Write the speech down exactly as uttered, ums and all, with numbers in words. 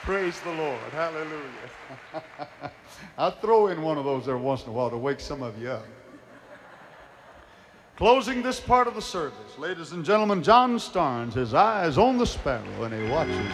Praise the Lord. Hallelujah. I'll throw in one of those every once in a while to wake some of you up. Closing this part of the service, ladies and gentlemen, John Starnes, his eyes on the sparrow, and he watches